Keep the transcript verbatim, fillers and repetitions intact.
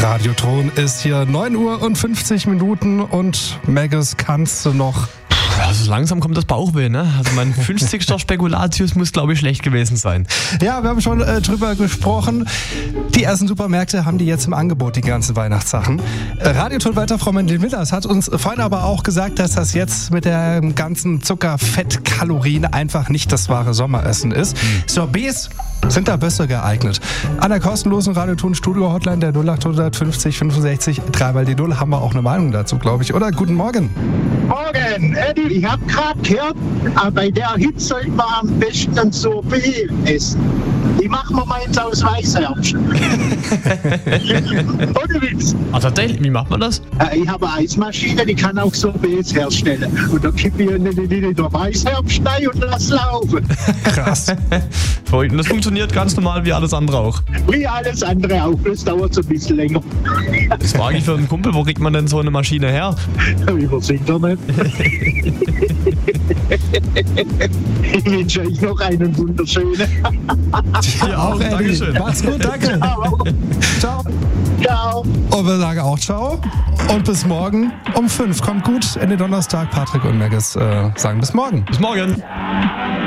Radioton ist hier neun Uhr und fünfzig Minuten und Maggis, kannst du noch... Also langsam kommt das Bauchweh, ne? Also mein fünfzigster Spekulatius muss, glaube ich, schlecht gewesen sein. Ja, wir haben schon äh, drüber gesprochen. Die ersten Supermärkte haben die jetzt im Angebot, die ganzen Weihnachtssachen. Äh, Radioton weiter, Frau Mendel-Willers hat uns vorhin aber auch gesagt, dass das jetzt mit dem ganzen Zucker, Fett, Kalorien einfach nicht das wahre Sommeressen ist. Mhm. Sorbets sind da besser geeignet. An der kostenlosen Radioton-Studio-Hotline der null acht fünfzig fünfundsechzig drei mal die Null haben wir auch eine Meinung dazu, glaube ich, oder? Guten Morgen. Morgen, Eddie. Ich habe gerade gehört, bei der Hitze sollte man am besten ein Sorbet essen. Die machen wir mal jetzt aus Weißherbst. Ohne Witz. Ah, tatsächlich? Wie macht man das? Ich habe eine Eismaschine, die kann auch Sorbets herstellen. Und da kippe ich eine Liter Weißherbst rein und lass laufen. Krass. Das funktioniert ganz normal wie alles andere auch. Wie alles andere auch, das dauert so ein bisschen länger. Das frage ich für einen Kumpel, wo kriegt man denn so eine Maschine her? Übers Internet. Ich wünsche euch noch einen wunderschönen. Ja, auch, Eddie. Dankeschön. Mach's gut, danke. Ciao. Ciao. Ciao. Und wir sagen auch ciao. Und bis morgen um fünf. Kommt gut. Ende Donnerstag. Patrick und Maggis äh, sagen bis morgen. Bis morgen.